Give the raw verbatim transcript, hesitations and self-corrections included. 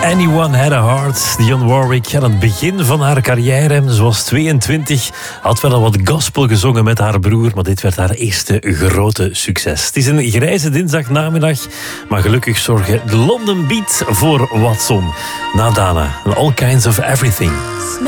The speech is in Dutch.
Anyone Had a Heart, Dionne Warwick. Aan het begin van haar carrière, ze was tweeëntwintig, had wel al wat gospel gezongen met haar broer, maar dit werd haar eerste grote succes. Het is een grijze dinsdagnamiddag, maar gelukkig zorgen de London Beat voor wat zon. Na Dana, All Kinds of Everything.